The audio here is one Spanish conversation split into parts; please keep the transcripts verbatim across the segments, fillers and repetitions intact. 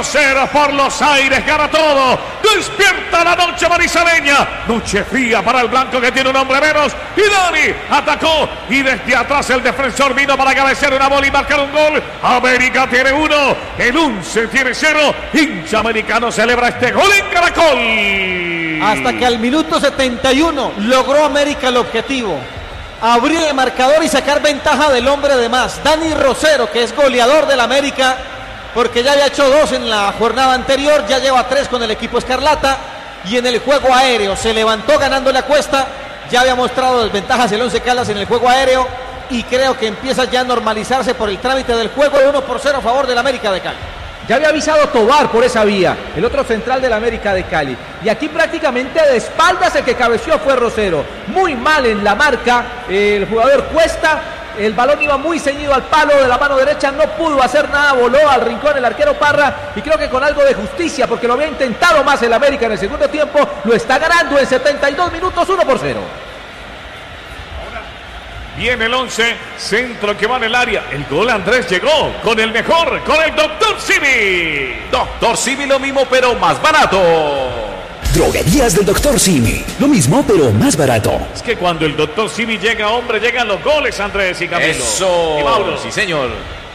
Rosero por los aires, gana todo. Despierta la noche manizaleña. Noche fría para el blanco que tiene un hombre menos. Y Dani atacó. Y desde atrás el defensor vino para cabecear una bola y marcar un gol. América tiene uno. El once tiene cero. Hincha americano celebra este gol en Caracol. Hasta que al minuto setenta y uno logró América el objetivo. Abrir el marcador y sacar ventaja del hombre de más, Dani Rosero, que es goleador del América, porque ya había hecho dos en la jornada anterior, ya lleva tres con el equipo escarlata, y en el juego aéreo se levantó ganando la cuesta, ya había mostrado desventajas el Once Caldas en el juego aéreo, y creo que empieza ya a normalizarse por el trámite del juego de uno por cero a favor del América de Cali. Ya había avisado Tobar por esa vía, el otro central del América de Cali. Y aquí prácticamente de espaldas el que cabeció fue Rosero. Muy mal en la marca el jugador Cuesta. El balón iba muy ceñido al palo de la mano derecha, no pudo hacer nada, voló al rincón el arquero Parra. Y creo que con algo de justicia, porque lo había intentado más el América en el segundo tiempo, lo está ganando en setenta y dos minutos, uno por cero. Viene el once, centro que va en el área. El gol Andrés llegó con el mejor, con el doctor Simi. doctor Simi, lo mismo pero más barato. Droguerías del doctor Simi, lo mismo pero más barato. Es que cuando el doctor Simi llega, hombre, llegan los goles, Andrés y Camilo. Eso, y Mauro. Sí, señor.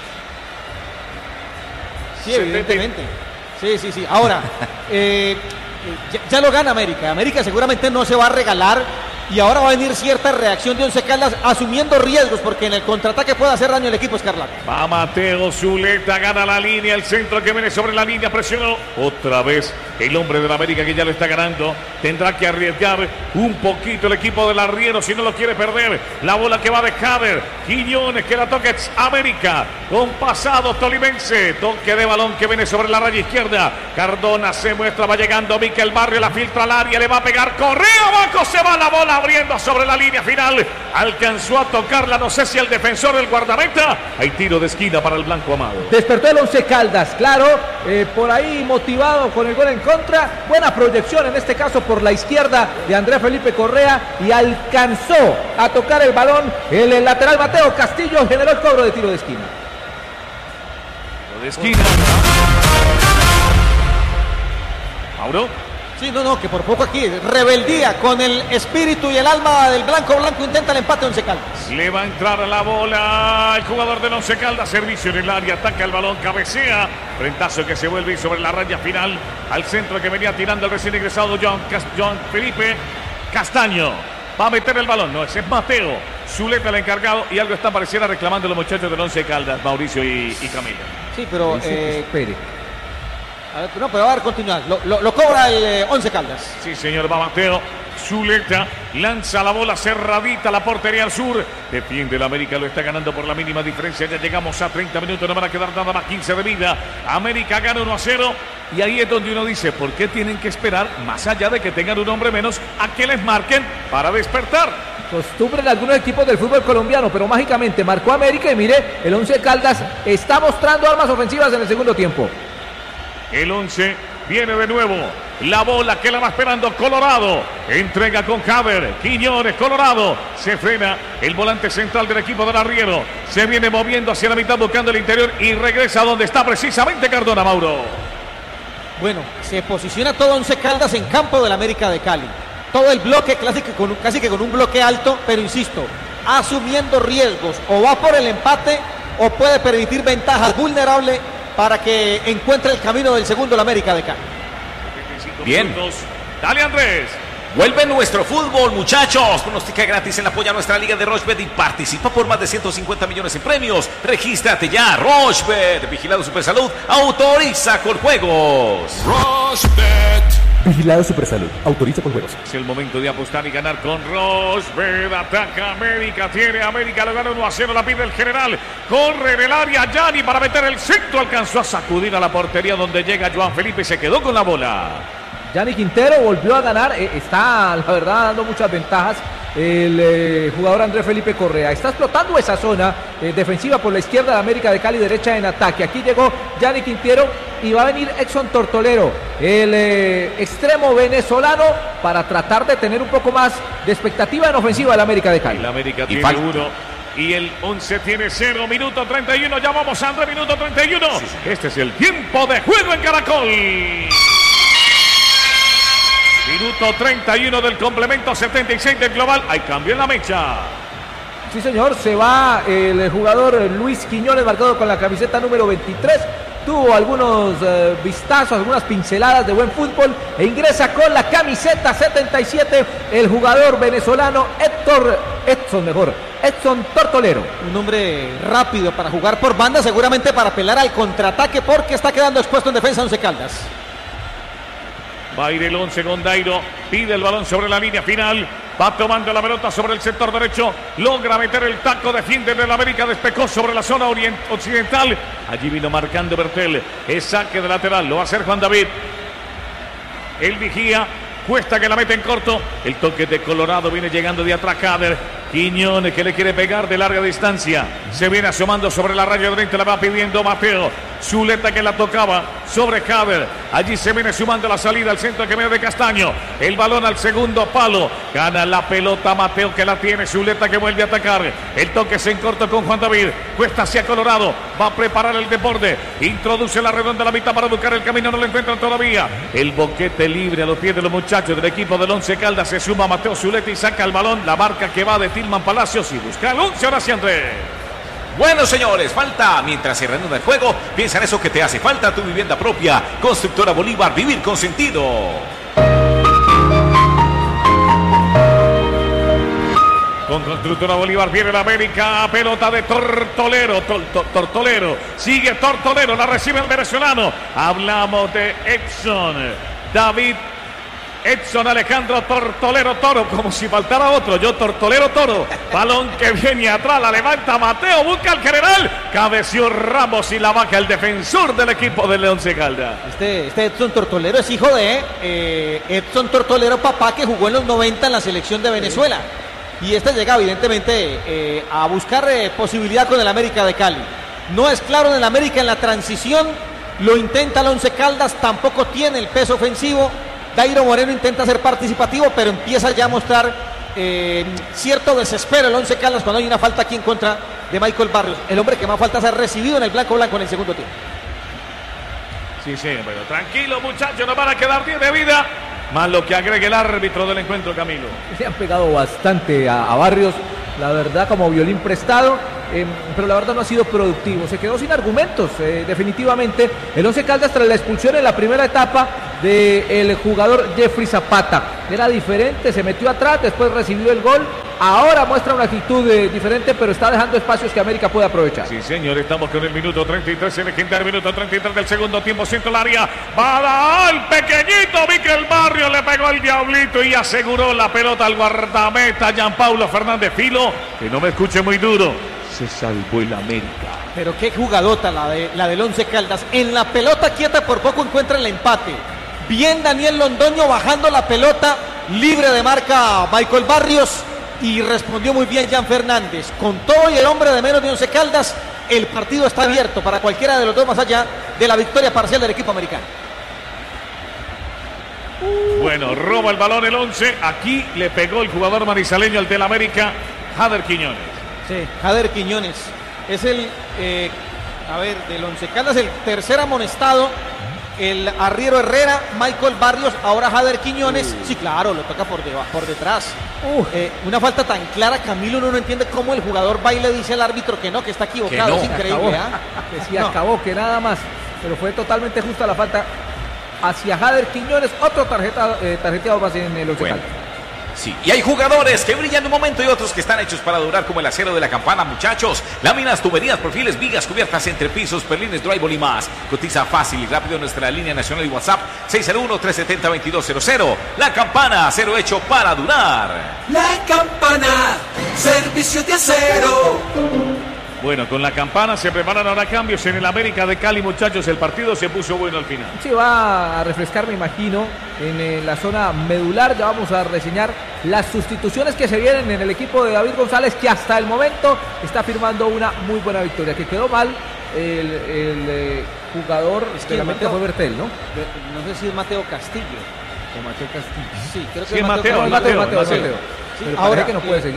Sí, evidentemente. Sí, sí, sí. Ahora, eh, ya, ya lo gana América. América seguramente no se va a regalar. Y ahora va a venir cierta reacción de Once Caldas asumiendo riesgos, porque en el contraataque puede hacer daño el equipo escarlata. Va Mateo Zuleta, gana la línea, el centro que viene sobre la línea, presionó otra vez el hombre de la América que ya lo está ganando. Tendrá que arriesgar un poquito el equipo del arriero si no lo quiere perder. La bola que va de Jader, Quiñones que la toca América, con pasado tolimense, toque de balón que viene sobre la raya izquierda. Cardona se muestra, va llegando Miquel Barrio, la filtra al área, le va a pegar, Correa abajo, se va la bola abriendo sobre la línea final, alcanzó a tocarla, no sé si el defensor del guardameta. Hay tiro de esquina para el blanco amado. Despertó el Once Caldas, claro, eh, por ahí motivado con el gol en contra, buena proyección en este caso por la izquierda de Andrés Felipe Correa, y alcanzó a tocar el balón el, el lateral Mateo Castillo, generó el cobro de tiro de esquina. Tiro de esquina. Mauro. Sí, no, no, que por poco aquí, rebeldía con el espíritu y el alma del blanco blanco, intenta el empate Once Caldas. Le va a entrar a la bola el jugador del Once Caldas, servicio en el área, ataca el balón, cabecea, frentazo que se vuelve sobre la raya final, al centro que venía tirando el recién ingresado John, John Felipe Castaño. Va a meter el balón, no, ese es Mateo Zuleta el encargado, y algo está pareciera reclamando los muchachos del Once Caldas, Mauricio y, y Camilo. Sí, pero eh, espere. A ver, no, pero va a dar continuidad. Lo, lo, lo cobra el eh, Once Caldas. Sí, señor, va Mateo Zuleta, lanza la bola cerradita a la portería al sur. Defiende el América, lo está ganando por la mínima diferencia. Ya llegamos a treinta minutos, no van a quedar nada más, quince de vida. América gana uno a cero. Y ahí es donde uno dice, ¿por qué tienen que esperar, más allá de que tengan un hombre menos, a que les marquen para despertar? Costumbre en algunos equipos del fútbol colombiano, pero mágicamente marcó América y mire, el Once Caldas está mostrando armas ofensivas en el segundo tiempo. El once viene de nuevo. La bola que la va esperando Colorado. Entrega con Javer. Quiñones, Colorado. Se frena el volante central del equipo del arriero. Se viene moviendo hacia la mitad buscando el interior y regresa donde está precisamente Cardona, Mauro. Bueno, se posiciona todo Once Caldas en campo del América de Cali. Todo el bloque casi que, con, casi que con un bloque alto, pero insisto, asumiendo riesgos. O va por el empate o puede permitir ventajas vulnerables para que encuentre el camino del segundo el América de Cali. Bien. Minutos. Dale, Andrés. Vuelve nuestro fútbol, muchachos. Pronostica gratis en la apoya a nuestra liga de Rochebet y participa por más de ciento cincuenta millones en premios. Regístrate ya. Rochebet, Vigilado Supersalud, autoriza con juegos. Rochebet. Vigilado Supersalud, autoriza con juegos. Es el momento de apostar y ganar con Rochebet. Ataca América, tiene América, lo gana uno a cero, la pide el general. Corre en el área Gianni para meter el centro. Alcanzó a sacudir a la portería donde llega Joan Felipe y se quedó con la bola. Gianni Quintero volvió a ganar, eh, está la verdad dando muchas ventajas el eh, jugador Andrés Felipe Correa, está explotando esa zona eh, defensiva por la izquierda de América de Cali, derecha en ataque. Aquí llegó Gianni Quintero y va a venir Exxon Tortolero, el eh, extremo venezolano, para tratar de tener un poco más de expectativa en ofensiva de la América de Cali. La América y tiene falta. uno y el once tiene cero, minuto treinta y uno, ya vamos André, minuto treinta y uno. Sí, sí. Este es el tiempo de juego en Caracol. Minuto treinta y uno del complemento, setenta y seis del global. Hay cambio en la mecha. Sí, señor, se va el jugador Luis Quiñones, marcado con la camiseta número veintitrés. Tuvo algunos eh, vistazos, algunas pinceladas de buen fútbol e ingresa con la camiseta setenta y siete el jugador venezolano Héctor, Edson mejor, Edson Tortolero. Un hombre rápido para jugar por banda, seguramente para apelar al contraataque porque está quedando expuesto en defensa Once Caldas. Va a ir el once con Dairo, pide el balón sobre la línea final, va tomando la pelota sobre el sector derecho, logra meter el taco, defiende del América, despejó sobre la zona orient- occidental, allí vino marcando Bertel, es saque de lateral, lo va a hacer Juan David, el vigía, cuesta que la mete en corto, el toque de Colorado viene llegando de atrás Kader, Quiñones que le quiere pegar de larga distancia, se viene asomando sobre la raya de frente, la va pidiendo Mateo, Zuleta que la tocaba sobre Kader, allí se viene sumando la salida al centro que viene de Castaño, el balón al segundo palo, gana la pelota Mateo que la tiene, Zuleta que vuelve a atacar, el toque se encorta con Juan David, cuesta hacia Colorado, va a preparar el deporte, introduce la redonda a la mitad para buscar el camino, no lo encuentran todavía, el boquete libre a los pies de los muchachos del equipo del Once Caldas, se suma Mateo Zuleta y saca el balón, la marca que va de Tilman Palacios y busca el once, ahora sí Andrés. Bueno, señores, falta, mientras se reanuda el juego, piensa en eso que te hace falta, tu vivienda propia. Constructora Bolívar, vivir con sentido. Con Constructora Bolívar viene la América, pelota de Tortolero, Tol, to, Tortolero, sigue Tortolero, la recibe el venezolano. Hablamos de Edson, David Edson Alejandro Tortolero Toro, como si faltara otro, yo Tortolero Toro, balón que viene atrás, la levanta Mateo, busca al general, cabeció Ramos y la baja el defensor del equipo del Once Caldas. Este, este Edson Tortolero es hijo de eh, Edson Tortolero, papá, que jugó en los noventa en la selección de Venezuela. Y este llega evidentemente eh, a buscar eh, posibilidad con el América de Cali. No es claro en el América en la transición, lo intenta el Once Caldas, tampoco tiene el peso ofensivo. Dairo Moreno intenta ser participativo, pero empieza ya a mostrar eh, cierto desespero el Once Caldas cuando hay una falta aquí en contra de Michael Barrios. El hombre que más faltas ha recibido en el blanco blanco en el segundo tiempo. Sí, sí, pero tranquilo muchachos, nos van a quedar diez de vida, más lo que agregue el árbitro del encuentro, Camilo. Se han pegado bastante a, a Barrios, la verdad, como violín prestado, eh, pero la verdad no ha sido productivo, se quedó sin argumentos, eh, definitivamente. El Once Caldas tras la expulsión en la primera etapa del jugador Jeffrey Zapata, era diferente, se metió atrás, después recibió el gol, ahora muestra una actitud eh, diferente, pero está dejando espacios que América puede aprovechar. Sí, señor, estamos con el minuto treinta y tres, el legendario minuto treinta y tres del segundo tiempo, centro el área, va al pequeñito Michael Barrios, le pegó el diablito y aseguró la pelota al guardameta Gianpaulo Fernández Filo, que no me escuche muy duro, se salvó el América. Pero qué jugadota la, de, la del Once Caldas, en la pelota quieta por poco encuentra el empate. Bien Daniel Londoño bajando la pelota, libre de marca Michael Barrios y respondió muy bien Jan Fernández. Con todo y el hombre de menos de Once Caldas, el partido está abierto para cualquiera de los dos más allá de la victoria parcial del equipo americano. Bueno, roba el balón el once, aquí le pegó el jugador manizaleño al del América, Jader Quiñones. Sí, Jader Quiñones es el, eh, a ver, del Once Caldas el tercer amonestado. El arriero Herrera, Michael Barrios, ahora Jader Quiñones. Uh. Sí, claro, lo toca por, debajo, por detrás. Uh. Eh, una falta tan clara, Camilo, uno no entiende cómo el jugador va y le dice al árbitro que no, que está equivocado. Que no. Es increíble, ¿ah? ¿eh? Que sí, no. Acabó, que nada más. Pero fue totalmente justa la falta hacia Jader Quiñones. Otro tarjeta, eh, tarjeteado más en el Once Caldas. Sí, y hay jugadores que brillan un momento y otros que están hechos para durar, como el acero de la campana, muchachos. Láminas, tuberías, perfiles, vigas, cubiertas, entrepisos, perlines, drywall y más. Cotiza fácil y rápido en nuestra línea nacional y WhatsApp seis cero uno, tres siete cero, dos dos cero cero. La Campana, acero hecho para durar. La Campana, servicio de acero. Bueno, con la Campana se preparan ahora cambios en el América de Cali, muchachos. El partido se puso bueno al final. Sí, va a refrescar, me imagino, en eh, la zona medular. Ya vamos a reseñar las sustituciones que se vienen en el equipo de David González, que hasta el momento está firmando una muy buena victoria. Que quedó mal el, el eh, jugador es que de la América fue Bertel, ¿no? No sé si es Mateo Castillo. O Mateo Castillo. Sí, creo que sí, es Mateo, Mateo, Mateo, Mateo, Mateo, Mateo. Mateo. Sí, pero ahora que no puede eh, seguir.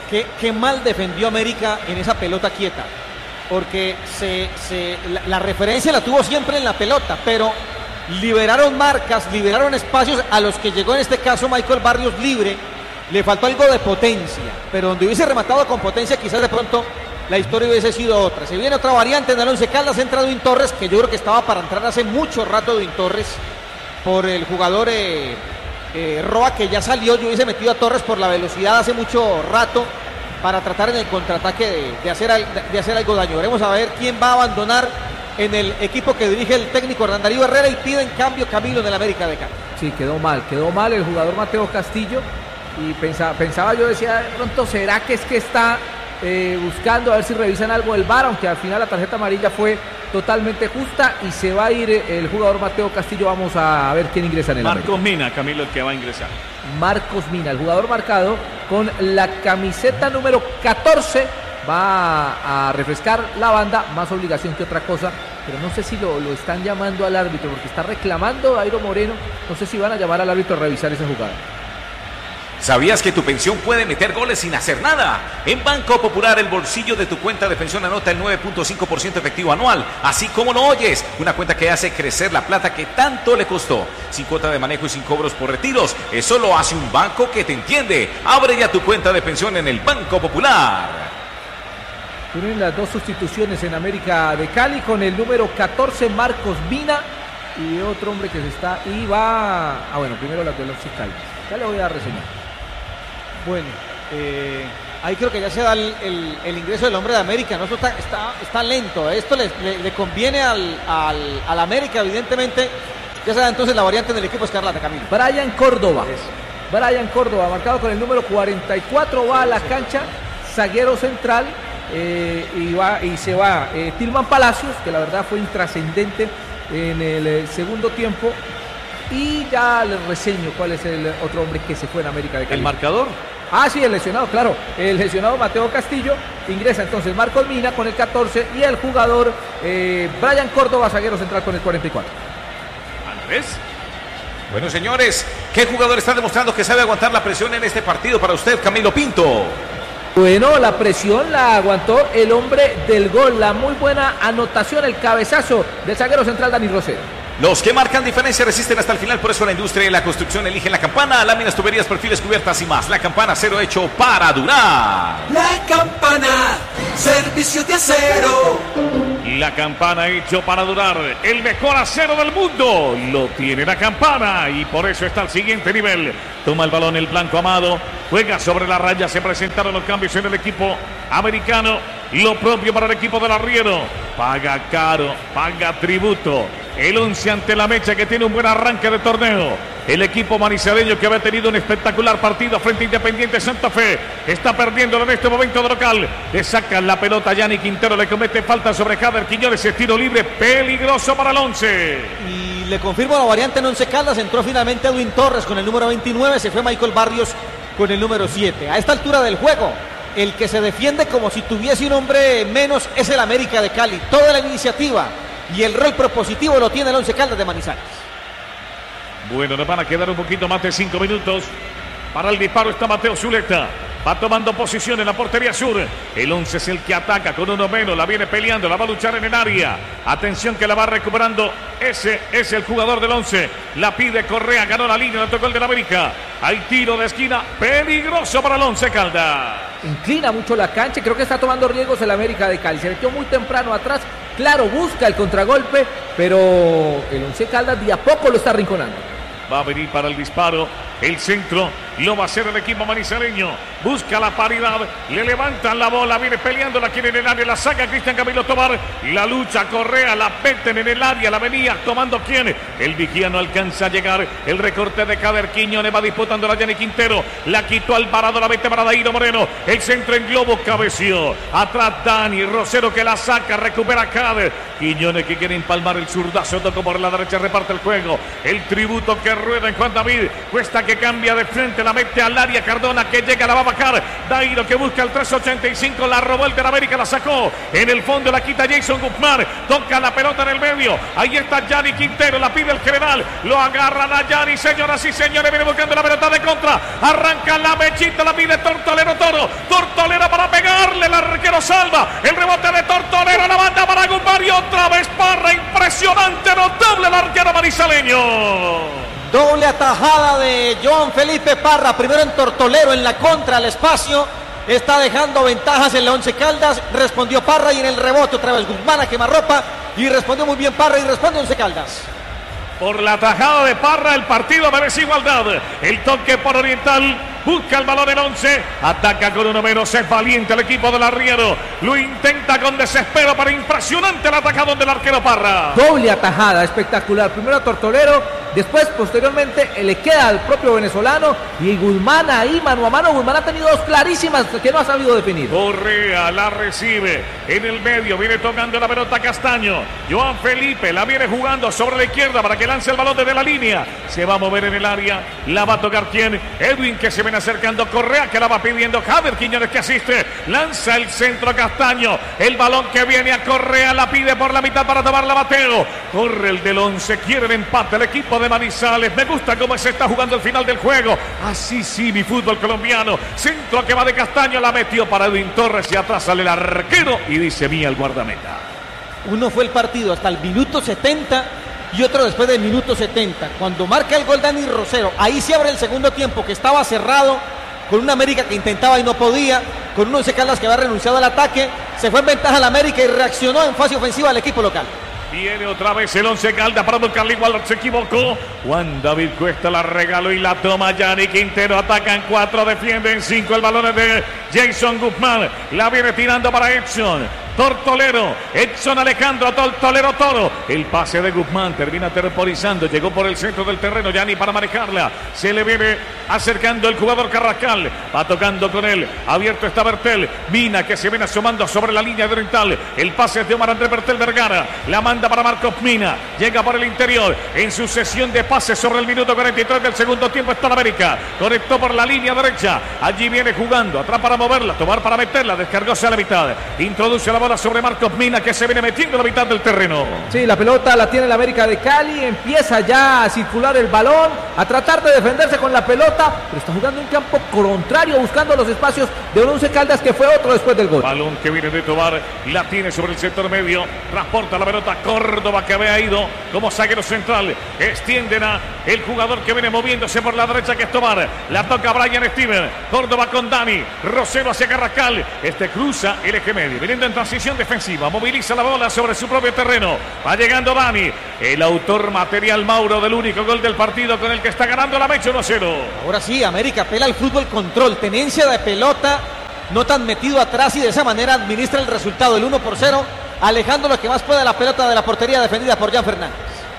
qué, qué mal defendió América en esa pelota quieta. Porque se, se, la, la referencia la tuvo siempre en la pelota, pero liberaron marcas, liberaron espacios a los que llegó en este caso Michael Barrios libre. Le faltó algo de potencia, pero donde hubiese rematado con potencia quizás de pronto la historia hubiese sido otra. Se viene otra variante en el Once Caldas, entra Edwin Torres, que yo creo que estaba para entrar hace mucho rato Edwin Torres por el jugador eh, eh, Roa, que ya salió. Yo hubiese metido a Torres por la velocidad hace mucho rato para tratar en el contraataque de, de, hacer, de, de hacer algo daño. Veremos a ver quién va a abandonar en el equipo que dirige el técnico Hernán Darío Herrera, y pide en cambio Camilo en el América de Cali. Sí, quedó mal, quedó mal el jugador Mateo Castillo, y pensaba, pensaba yo, decía, de pronto será que es que está eh, buscando a ver si revisan algo del V A R, aunque al final la tarjeta amarilla fue totalmente justa y se va a ir el jugador Mateo Castillo. Vamos a ver quién ingresa en el Marcos América. Mina, Camilo, el que va a ingresar. Marcos Mina, el jugador marcado con la camiseta número catorce, va a refrescar la banda, más obligación que otra cosa, pero no sé si lo, lo están llamando al árbitro, porque está reclamando Dairo Moreno, no sé si van a llamar al árbitro a revisar esa jugada. ¿Sabías que tu pensión puede meter goles sin hacer nada? En Banco Popular, el bolsillo de tu cuenta de pensión anota el nueve punto cinco por ciento efectivo anual, así como lo oyes, una cuenta que hace crecer la plata que tanto le costó, sin cuota de manejo y sin cobros por retiros. Eso lo hace un banco que te entiende. Abre ya tu cuenta de pensión en el Banco Popular. Tienen las dos sustituciones en América de Cali, con el número catorce Marcos Mina y otro hombre que se está y va, ah bueno, primero las de los Cali, ya le voy a reseñar. Bueno, eh, ahí creo que ya se da el, el, el ingreso del hombre de América, ¿no? Esto está, está, está lento, esto le, le, le conviene al, al, al América, evidentemente. Ya se da entonces la variante del equipo Escarlata, Camilo. Brian Córdoba, Brian Córdoba, marcado con el número cuarenta y cuatro, va a la cancha, zaguero central, eh, y, va, y se va eh, Tilman Palacios, que la verdad fue intrascendente en el eh, segundo tiempo. Y ya les reseño cuál es el otro hombre que se fue en América de Cali. ¿El marcador? Ah, sí, el lesionado, claro. El lesionado Mateo Castillo. Ingresa entonces Marcos Mina con el catorce y el jugador eh, Brian Córdoba, zaguero central, con el cuarenta y cuatro. Andrés. Bueno, señores, ¿qué jugador está demostrando que sabe aguantar la presión en este partido para usted, Camilo Pinto? Bueno, la presión la aguantó el hombre del gol. La muy buena anotación, el cabezazo del zaguero central Dani Rosero. Los que marcan diferencia resisten hasta el final, por eso la industria y la construcción eligen La Campana, láminas, tuberías, perfiles, cubiertas y más. La Campana, acero hecho para durar. La Campana, servicio de acero. La Campana hecho para durar. El mejor acero del mundo lo tiene La Campana, y por eso está al siguiente nivel. Toma el balón el blanco Amado, juega sobre la raya. Se presentaron los cambios en el equipo americano. Lo propio para el equipo del Arriero. Paga caro, paga tributo. El once ante la Mecha, que tiene un buen arranque de torneo. El equipo manizaleño, que había tenido un espectacular partido frente a Independiente Santa Fe, está perdiéndolo en este momento de local. Le sacan la pelota a Yanni Quintero, le comete falta sobre Jader Quiñones. Es tiro libre peligroso para el once. Y le confirmo la variante en Once Caldas. Entró finalmente Edwin Torres con el número veintinueve, se fue Michael Barrios con el número siete. A esta altura del juego, el que se defiende como si tuviese un hombre menos es el América de Cali. Toda la iniciativa y el rol propositivo lo tiene el Once Caldas de Manizales. Bueno, nos van a quedar un poquito más de cinco minutos. Para el disparo está Mateo Zuleta. Va tomando posición en la portería sur. El once es el que ataca con uno menos. La viene peleando, la va a luchar en el área. Atención que la va recuperando. Ese es el jugador del once. La pide Correa, ganó la línea, la tocó el de la América. Hay tiro de esquina peligroso para el Once Caldas. Inclina mucho la cancha, creo que está tomando riesgos el América de Cali. Se metió muy temprano atrás. Claro, busca el contragolpe, pero el Once Caldas de a poco lo está arrinconando. Va a venir para el disparo. El centro lo va a hacer el equipo manizaleño. Busca la paridad. Le levantan la bola. Viene peleando. La quiere en el área. La saca Cristian Camilo Tobar. La lucha Correa. La meten en el área. La venía tomando quién. El vigía no alcanza a llegar. El recorte de Jader Quiñones. Va disputando la Yanni Quintero. La quitó Alvarado. La mete para Dairo Moreno. El centro en globo. Cabeció. Atrás Dani Rosero, que la saca. Recupera Jader Quiñones, que quiere empalmar el zurdazo. Tocó por la derecha. Reparte el juego. El tributo que rueda en Juan David. Cuesta que cambia de frente. rebote, la mete al área. Cardona que llega, la va a bajar. Dairo que busca el tres ochenta y cinco. La robó el de la América, la sacó. En el fondo la quita Jason Guzmán. Toca la pelota en el medio. Ahí está Yanni Quintero. La pide el general. Lo agarran a Yanni, señoras y señores. Viene buscando la pelota de contra. Arranca la mechita. La pide Tortolero Toro. Tortolero para pegarle. El arquero salva. El rebote de Tortolero. La banda para Guzmán. Y otra vez Parra. Impresionante, notable el arquero manizaleño. Doble atajada de Joan Felipe Parra, primero en Tortolero, en la contra, al espacio, está dejando ventajas en la Once Caldas, respondió Parra y en el rebote otra vez Guzmán a quemarropa y respondió muy bien Parra y responde Once Caldas. Por la tajada de Parra el partido merece igualdad, el toque por Oriental, busca el balón el once, ataca con uno menos, es valiente el equipo del Arriero, lo intenta con desespero, pero impresionante el atacadón del arquero Parra. Doble atajada, espectacular, primero a Tortolero, después posteriormente le queda al propio venezolano y Guzmán ahí mano a mano. Guzmán ha tenido dos clarísimas que no ha sabido definir. Correa la recibe en el medio, viene tocando la pelota Castaño, Joan Felipe la viene jugando sobre la izquierda para que lance el balón desde la línea, se va a mover en el área, la va a tocar quién, Edwin que se viene acercando, Correa que la va pidiendo, Javier Quiñones que asiste, lanza el centro a Castaño, el balón que viene a Correa, la pide por la mitad para tomarla Mateo, corre el del once, quiere el empate el equipo de Manizales, me gusta cómo se está jugando el final del juego, así sí mi fútbol colombiano, centro que va de Castaño, la metió para Edwin Torres y atrás sale el arquero y dice mía el guardameta. Uno fue el partido hasta el minuto setenta y otro después del minuto setenta, cuando marca el gol Dani Rosero, ahí se abre el segundo tiempo que estaba cerrado, con una América que intentaba y no podía, con un Once Caldas que había renunciado al ataque, se fue en ventaja la América y reaccionó en fase ofensiva al equipo local. Viene otra vez el Once Caldas para buscarle igual, se equivocó. Juan David Cuesta la regaló y la toma Yanni Quintero. Atacan cuatro, defienden cinco. El balón es de Jason Guzmán. La viene tirando para Edson. Tortolero, Edson Alejandro, Tortolero Toro. El pase de Guzmán termina temporizando. Llegó por el centro del terreno Yanni para manejarla. Se le viene acercando el jugador Carrascal. Va tocando con él. Abierto está Bertel. Mina que se viene asomando sobre la línea de Oriental. El pase es de Omar Andrés Bertel Vergara. La manda para Marcos Mina. Llega por el interior. En sucesión de pases sobre el minuto cuarenta y tres del segundo tiempo está la América. Conectó por la línea derecha. Allí viene jugando. Atrás para moverla. Tomar para meterla. Descargóse a la mitad. Introduce la bola sobre Marcos Mina que se viene metiendo en la mitad del terreno. Sí, la pelota la tiene el América de Cali, empieza ya a circular el balón, a tratar de defenderse con la pelota, pero está jugando en campo contrario, buscando los espacios de un Once Caldas que fue otro después del gol. Balón que viene de Tobar, la tiene sobre el sector medio, transporta la pelota Córdoba que había ido como zaguero central, extienden a el jugador que viene moviéndose por la derecha que es Tobar, la toca Brian Steven, Córdoba con Dani, Rosero hacia Carrascal, este cruza el eje medio, viniendo en transición defensiva, moviliza la bola sobre su propio terreno, va llegando Dani, el autor material Mauro del único gol del partido con el que está ganando la mecha uno a cero. Ahora sí, América apela al fútbol control, tenencia de pelota, no tan metido atrás y de esa manera administra el resultado, el uno por cero, alejando lo que más puede la pelota de la portería defendida por Jan Fernández.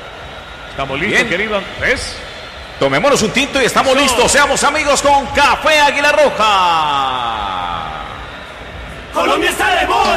Estamos listos, bien, querido Andrés. Tomémonos un tinto y estamos Eso. listos. Seamos amigos con Café Águila Roja. Colombia está de moda.